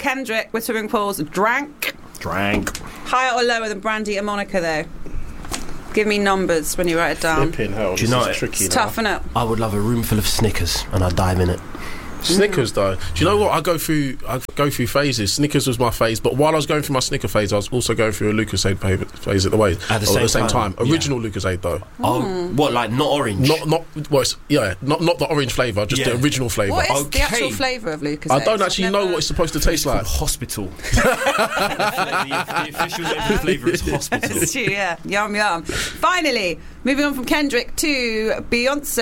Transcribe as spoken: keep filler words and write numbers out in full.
Kendrick with Swimming Pools. Drank. Drank. Higher or lower than Brandy and Monica, though? Give me numbers when you write it down. Flipping hell, Do you this know is it? tricky It's now. tough, innit? I would love a room full of Snickers and I'd dive in it. Snickers, though. Do you know what? I go through I go through phases. Snickers was my phase, but while I was going through my Snicker phase, I was also going through a Lucozade phase at the way At the or same at the same time? time. Yeah. Original Lucozade, though. Oh, what, like not orange? Not not well, it's, yeah, not not the orange flavour, just Yeah. the original flavour. What is Okay. the actual flavour of Lucozade? I don't actually I've know never- what it's supposed to taste like. Hospital. the, the official name of the flavour is hospital. It's true, yeah. Yum, yum. Finally, moving on from Kendrick to Beyonce.